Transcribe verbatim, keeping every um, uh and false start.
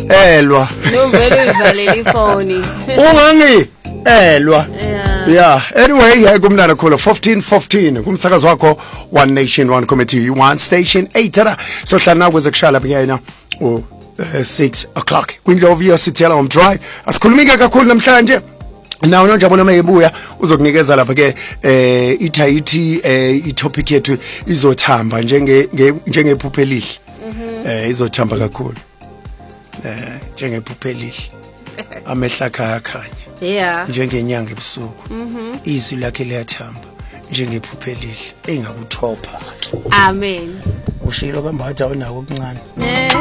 elwa No vele uvalele ifoni. Ungangi elwa. Yeah, anyway, yeah, kumnana khona fifteen fifteen kumsakazo wakho One Nation One Committee One Station eight ara so hlana kweze kushala bengena o six o'clock kwindlovu yosithela on drive asikhulumike kakhulu namhlanje nawo nonjabona mayebuya uzokunikeza lapha ke eh ithayithi eh itopic yethu izothamba njenge njengephupho elihle eh izothamba kakhulu eh njengephupho elihle amehla akhanya yeah njengenyanga ebusuku izwi lakhe liyathamba njengephupho elihle engakuthopha amen ushilo bambatha onako okuncane